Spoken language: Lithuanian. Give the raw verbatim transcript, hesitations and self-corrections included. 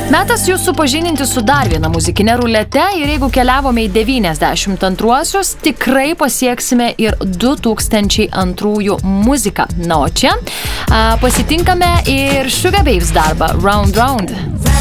Metas jūs supažindinti su dar viena muzikinė rulete ir jeigu keliavome į devyniasdešimt antruosius, tikrai pasieksime ir du tūkstančiai antrųjų muziką. Na, o čia a, pasitinkame ir Sugababes darbą Round Round.